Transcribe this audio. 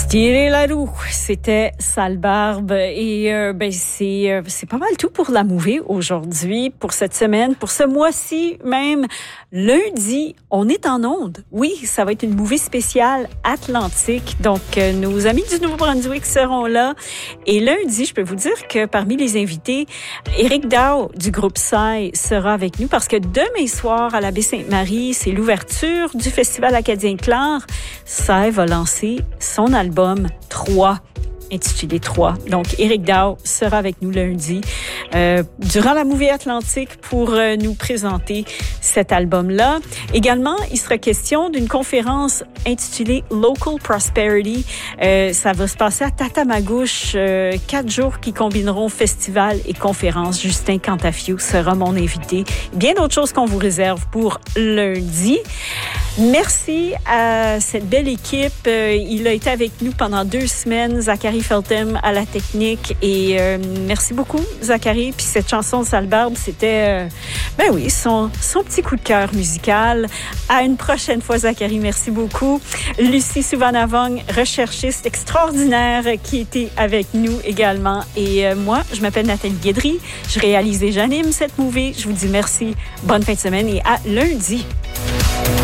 Tirer la roue, c'était Sale Barbe et c'est pas mal tout pour la mouvée aujourd'hui, pour cette semaine, pour ce mois-ci même. Lundi, on est en onde. Oui, ça va être une mouvée spéciale Atlantique. Donc, nos amis du Nouveau-Brunswick seront là. Et lundi, je peux vous dire que parmi les invités, Éric Dow du groupe Psy sera avec nous parce que demain soir à la Baie-Sainte-Marie, c'est l'ouverture du Festival Acadien Clare. Psy va lancer son album 3, intitulé 3. Donc, Éric Dow sera avec nous lundi durant la mouvée Atlantique pour nous présenter cet album-là. Également, il sera question d'une conférence intitulée Local Prosperity. Ça va se passer à Tatamagouche, 4 jours qui combineront festival et conférence. Justin Cantafiou sera mon invité. Bien d'autres choses qu'on vous réserve pour lundi. Merci à cette belle équipe. Il a été avec nous pendant 2 semaines. Zachary Feltham à la technique. Et merci beaucoup, Zachary. Puis cette chanson de Sale Barbe, c'était, son petit coup de cœur musical. À une prochaine fois, Zachary. Merci beaucoup. Lucie Souvanavong, recherchiste extraordinaire, qui était avec nous également. Et moi, je m'appelle Nathalie Guédry. Je réalise et j'anime cette mouvée. Je vous dis merci. Bonne fin de semaine et à lundi.